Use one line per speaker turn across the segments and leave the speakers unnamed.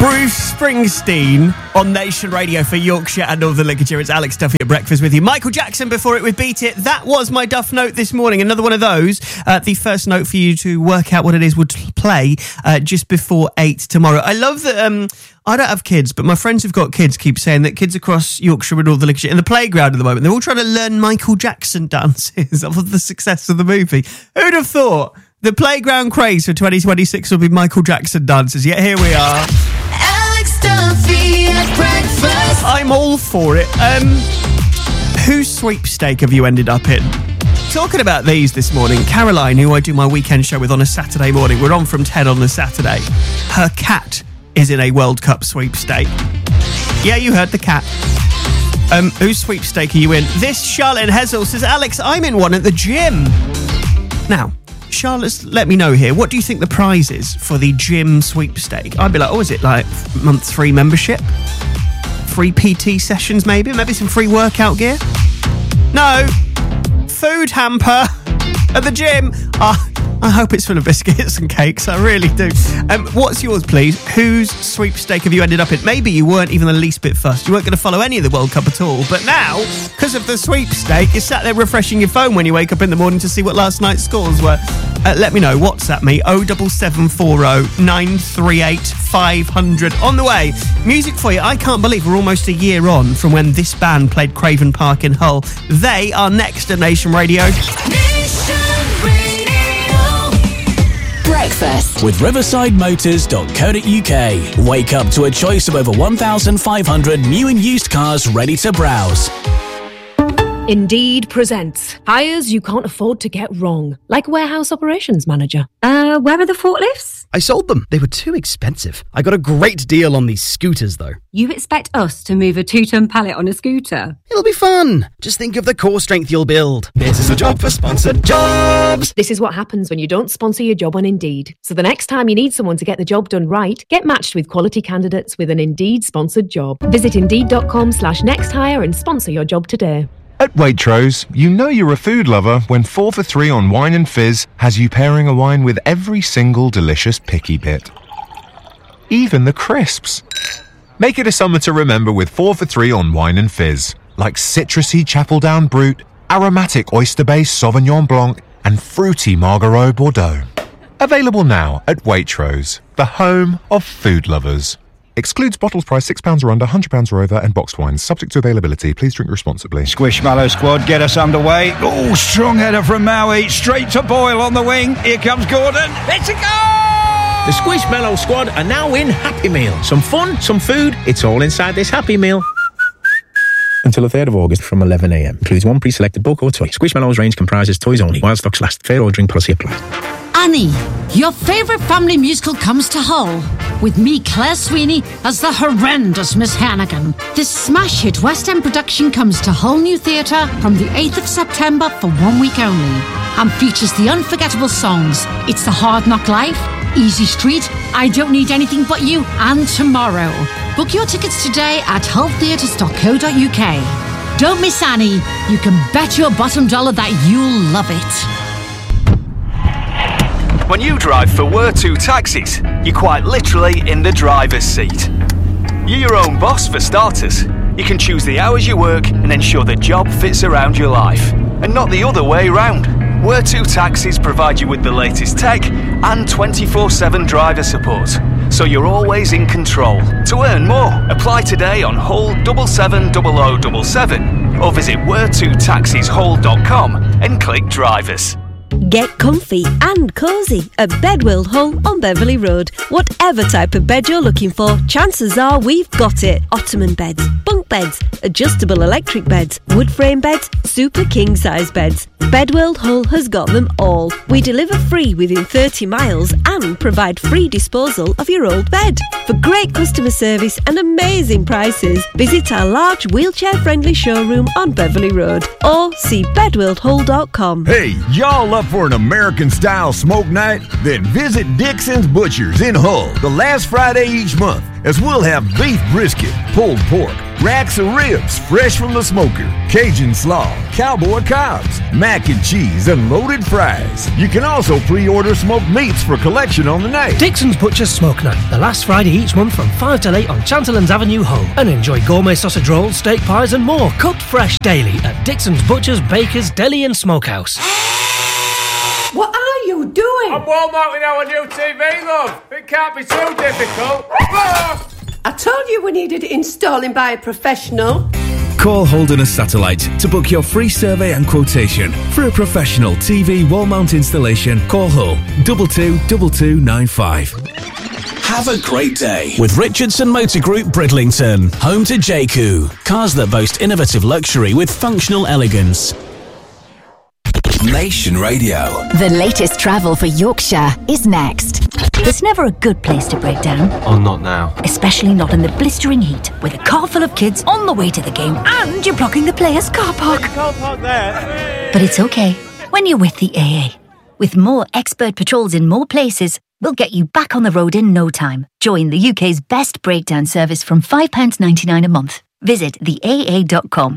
Bruce Springsteen on Nation Radio for Yorkshire and Northern Lincolnshire. It's Alex Duffy at breakfast with you. Michael Jackson before it with Beat It. That was my Duff note this morning. Another one of those. The first note for you to work out what it is would play just before 8 tomorrow. I love that. I don't have kids, but my friends who've got kids keep saying that kids across Yorkshire and Northern Lincolnshire in the playground at the moment, they're all trying to learn Michael Jackson dances of the success of the movie. Who'd have thought the playground craze for 2026 will be Michael Jackson dances? Yet here we are.
Alex Duffy at breakfast.
I'm all for it. Whose sweepstake have you ended up in? Talking about these this morning, Caroline, who I do my weekend show with on a Saturday morning, we're on from 10 on the Saturday. Her cat is in a World Cup sweepstake. Yeah, you heard the cat. Whose sweepstake are you in? This Charlotte Hessel says, Alex, I'm in one at the gym. Now, Charlotte, let me know here. What do you think the prize is for the gym sweepstake? I'd be like, is it like month free membership? Free PT sessions maybe? Maybe some free workout gear? No. Food hamper at the gym. I hope it's full of biscuits and cakes. I really do. What's yours, please? Whose sweepstake have you ended up in? Maybe you weren't even the least bit fussed. You weren't going to follow any of the World Cup at all. But now, because of the sweepstake, you're sat there refreshing your phone when you wake up in the morning to see what last night's scores were. Let me know. WhatsApp me. 07740 938 500. On the way. Music for you. I can't believe we're almost a year on from when this band played Craven Park in Hull. They are next at Nation Radio.
Breakfast with riversidemotors.co.uk. Wake up to a choice of over 1,500 new and used cars ready to browse.
Indeed presents hires you can't afford to get wrong, like warehouse operations manager.
Where are the forklifts?
I sold them. They were too expensive. I got a great deal on these scooters, though.
You expect us to move a 2-ton pallet on a scooter?
It'll be fun. Just think of the core strength you'll build. This is a job for Sponsored Jobs.
This is what happens when you don't sponsor your job on Indeed. So the next time you need someone to get the job done right, get matched with quality candidates with an Indeed sponsored job. Visit Indeed.com/nexthire and sponsor your job today.
At Waitrose, you know you're a food lover when 4 for 3 on wine and fizz has you pairing a wine with every single delicious picky bit. Even the crisps. Make it a summer to remember with 4 for 3 on wine and fizz, like citrusy Chapeldown Brut, aromatic oyster-based Sauvignon Blanc, and fruity Margaux Bordeaux. Available now at Waitrose, the home of food lovers. Excludes bottles priced £6 or under, £100 or over, and boxed wines. Subject to availability. Please drink responsibly.
Squishmallow squad, get us underway. Oh, strong header from Maui. Straight to Boyle on the wing. Here comes Gordon. Let's go!
The Squishmallow squad are now in Happy Meal. Some fun, some food. It's all inside this Happy Meal. Until the 3rd of August from 11 a.m. Includes one pre-selected book or toy. Squishmallow's range comprises toys only. While stocks last. Fair ordering policy applies.
Annie, your favourite family musical comes to Hull, with me, Claire Sweeney, as the horrendous Miss Hannigan. This smash hit West End production comes to Hull New Theatre from the 8th of September for 1 week only, and features the unforgettable songs It's the Hard Knock Life, Easy Street, I Don't Need Anything But You, and Tomorrow. Book your tickets today at hulltheatres.co.uk. Don't miss Annie. You can bet your bottom dollar that you'll love it.
When you drive for Where2 Taxis, you're quite literally in the driver's seat. You're your own boss for starters. You can choose the hours you work and ensure the job fits around your life, and not the other way round. Where2 Taxis provide you with the latest tech and 24/7 driver support, so you're always in control. To earn more, apply today on Hull 770077 or visit where2taxishull.com and click drivers.
Get comfy and cosy at Bedworld Hull on Beverley Road. Whatever type of bed you're looking for, chances are we've got it. Ottoman beds, bunk beds, adjustable electric beds, wood frame beds, super king size beds. Bedworld Hull has got them all. We deliver free within 30 miles and provide free disposal of your old bed. For great customer service and amazing prices, visit our large wheelchair-friendly showroom on Beverley Road or see bedworldhull.com.
Hey, y'all up for an American-style smoke night? Then visit Dixon's Butchers in Hull the last Friday each month, as we'll have beef brisket, pulled pork, racks of ribs fresh from the smoker, Cajun slaw, cowboy cobs, mac and cheese, and loaded fries. You can also pre-order smoked meats for collection on the night.
Dixon's Butcher's Smoke Night, the last Friday each month from 5 till 8 on Chanterlands Avenue, Hull. And enjoy gourmet sausage rolls, steak pies and more, cooked fresh daily at Dixon's Butcher's, Bakers, Deli and Smokehouse.
What are you doing?
I'm wall-mounting our new TV, love. It can't be too difficult.
I told you we needed it installing by a professional.
Call Holderness Satellite to book your free survey and quotation. For a professional TV wall mount installation, call Hull 222295.
Have a great day with Richardson Motor Group Bridlington, home to JQ. Cars that boast innovative luxury with functional elegance.
Nation Radio.
The latest travel for Yorkshire is next. There's never a good place to break down.
Oh, not now.
Especially not in the blistering heat, with a car full of kids on the way to the game and you're blocking the players' car park.
Can't park there.
But it's okay when you're with the AA. With more expert patrols in more places, we'll get you back on the road in no time. Join the UK's best breakdown service from £5.99 a month. Visit theaa.com.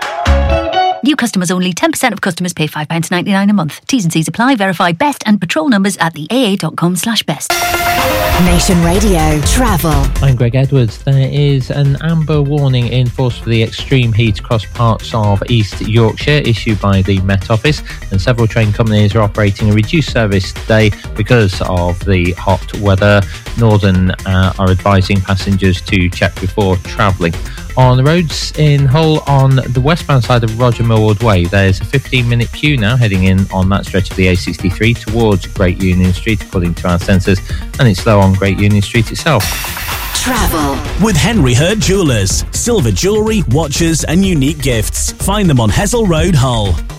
New customers only. 10% of customers pay £5.99 a month. T's and C's apply. Verify best and patrol numbers at theaa.com/best. Nation Radio Travel.
I'm Greg Edwards. There is an amber warning in force for the extreme heat across parts of East Yorkshire issued by the Met Office, and several train companies are operating a reduced service today because of the hot weather. Northern are advising passengers to check before travelling. On the roads in Hull, on the westbound side of Roger Millward Way, there's a 15-minute queue now heading in on that stretch of the A63 towards Great Union Street, according to our sensors, and it's slow on Great Union Street itself.
Travel
with Henry Hurd Jewellers. Silver jewellery, watches and unique gifts. Find them on Hessel Road, Hull.